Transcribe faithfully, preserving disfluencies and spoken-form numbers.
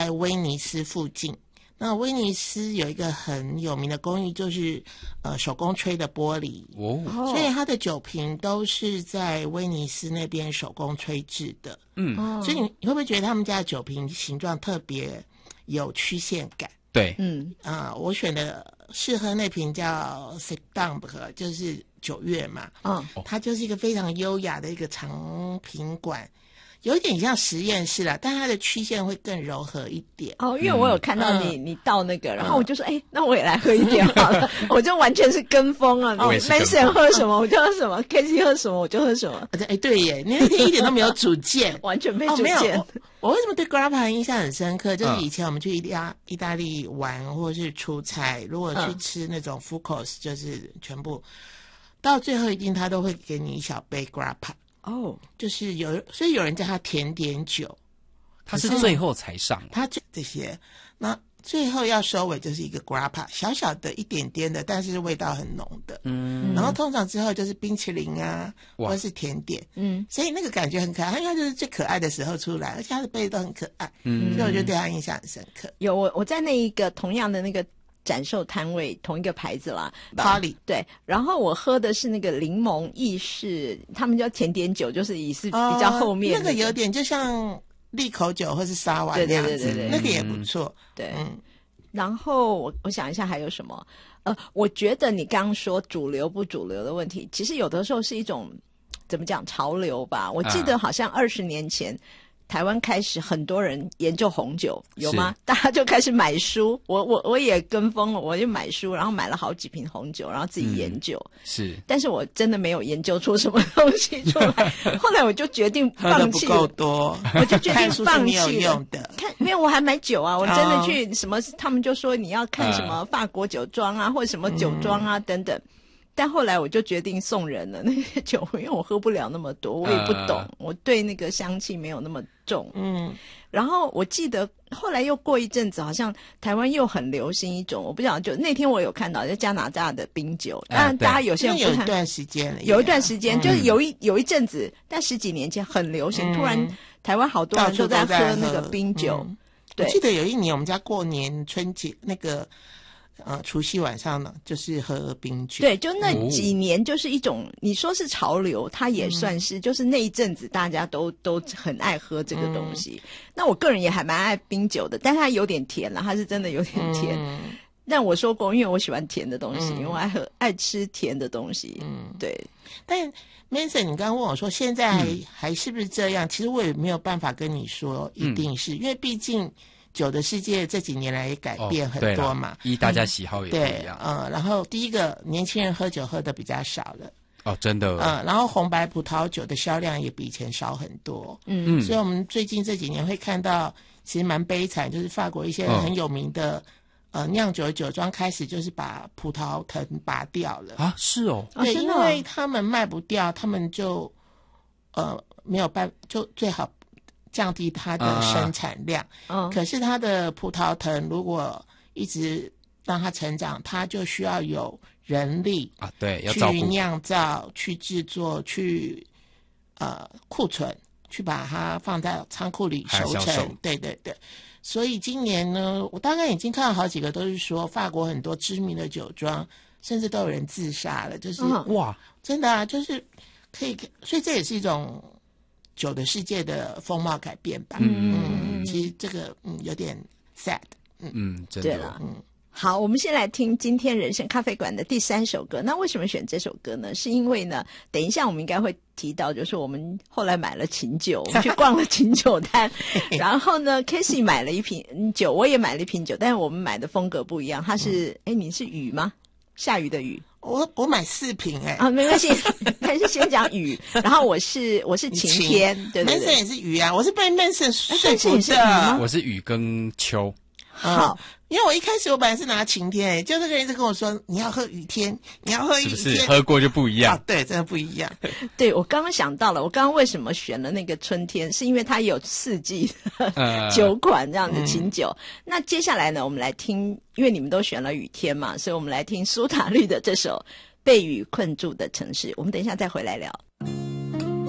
在威尼斯附近。那威尼斯有一个很有名的工艺，就是呃手工吹的玻璃哦，所以它的酒瓶都是在威尼斯那边手工吹制的。嗯，所以你你会不会觉得他们家的酒瓶形状特别有曲线感？ 对， 嗯啊、呃，我选的试喝那瓶叫 Septembre， 就是九月嘛，嗯，它就是一个非常优雅的一个长瓶管。有一点像实验室啦，但它的曲线会更柔和一点。 哦，因为我有看到你、嗯、你倒那个，然后我就说，哎、嗯，那我也来喝一点好了。我就完全是跟风啊，哦 ，Manson 喝什么我就喝什么 ，Casey 喝什么我就喝什么。 哎，对耶，你那天一点都没有主见， 完全没主见。 哦、没有我，我为什么对 Grappa 印象很深刻？就是以前我们去意大意大利玩或者是出差，如果去吃那种 full course，、嗯、就是全部到最后一定他都会给你一小杯 Grappa。哦、oh. ，就是有，所以有人叫它甜点酒， 它是最后才上， 它这这些，那最后要收尾就是一个 grappa， 小小的一点点的，但是味道很浓的，嗯，然后通常之后就是冰淇淋啊，或者是甜点，嗯，所以那个感觉很可爱，它应该就是最可爱的时候出来，而且它的杯都很可爱，嗯，所以我就对它印象很深刻。 有我我在那一个同样的那个展售摊位，同一个牌子啦 ，Polly 对，然后我喝的是那个柠檬意式，他们叫甜点酒，就是也是比较后面、 那個、那个有点就像利口酒或是沙瓦那样子，对对对对对，那个也不错， 对。嗯，然后我我想一下还有什么，呃，我觉得你刚刚说主流不主流的问题，其实有的时候是一种怎么讲潮流吧。我记得好像二十年前。啊台湾开始很多人研究红酒，有吗？大家就开始买书，我我我也跟风了，我就买书，然后买了好几瓶红酒，然后自己研究。嗯、 是， 但是我真的没有研究出什么东西出来。后来我就决定放弃了， 喝得不够多， 我就决定放弃了。 看书是没有用的， 看没有，我还买酒啊！我真的去什么，哦、他们就说你要看什么法国酒庄啊，嗯、或者什么酒庄啊、嗯、等等。但后来我就决定送人了那些酒，因为我喝不了那么多，我也不懂，呃、我对那个香气没有那么重。嗯，然后我记得后来又过一阵子，好像台湾又很流行一种，我不晓得，就那天我有看到，就加拿大的冰酒，当然大家有些人有一段时间了， 有一段时间、嗯、就是有一有一阵子，但十几年前很流行，嗯、突然台湾好多人都在喝那个冰酒。嗯、对， 我记得有一年我们家过年春节那个。呃，除夕晚上呢，就是喝冰酒。 对，就那几年，就是一种、哦、你说是潮流，它也算是，嗯、就是那一阵子大家都都很爱喝这个东西。嗯、那我个人也还蛮爱冰酒的，但它有点甜了，它是真的有点甜。嗯、但我说过，因为我喜欢甜的东西，嗯、因为我爱喝爱吃甜的东西。嗯，对。 但 Manson， 你刚刚问我说现在还、嗯、还是不是这样？其实我也没有办法跟你说一定是，嗯、因为毕竟。酒的世界这几年来也改变很多嘛， 哦、依大家喜好也不一样。 嗯，呃、然后第一个年轻人喝酒喝的比较少了。 哦，真的。 嗯，然后红白葡萄酒的销量也比以前少很多。嗯，所以我们最近这几年会看到，其实蛮悲惨，就是法国一些很有名的、哦、呃酿酒酒庄开始就是把葡萄藤拔掉了。 啊，是哦。 对， 哦、 因为他们卖不掉，他们就呃没有办，就最好。降低它的生产量，啊、可是它的葡萄藤如果一直让它成长，它就需要有人力啊，对，要照顾去酿造、去制作、去呃库存，去把它放在仓库里熟成。对对对，所以今年呢，我大概已经看到好几个都是说，法国很多知名的酒庄，甚至都有人自杀了，就是、 嗯、哇， 真的啊，就是可以，所以这也是一种。酒的世界的风貌改变吧，嗯, 嗯，其实这个嗯有点 sad， 嗯嗯，真的， 对了，嗯，好，我们先来听今天人生咖啡馆的第三首歌。那为什么选这首歌呢？是因为呢，等一下我们应该会提到，就是我们后来买了琴酒，我们去逛了琴酒摊，然后呢 ，Casey 买了一瓶酒，我也买了一瓶酒，但是我们买的风格不一样。它是，哎、嗯，你是雨吗？下雨的雨。 我我买四瓶哎、欸、 啊，没关系，还是先讲雨，然后我是我是晴天，对对对 ，Manson 也是雨啊，我是被 Manson 说服的， 我是雨跟秋。 好， 因为我一开始我本来是拿晴天、欸，就那个人一直跟我说你要喝雨天，你要喝雨天， 是不是喝过就不一样？ 啊、对，真的不一样。 对，我刚刚想到了，我刚刚为什么选了那个春天，是因为它有四季的酒款这样的琴酒。呃嗯、那接下来呢，我们来听，因为你们都选了雨天嘛，所以我们来听苏打绿的这首《被雨困住的城市》。我们等一下再回来聊。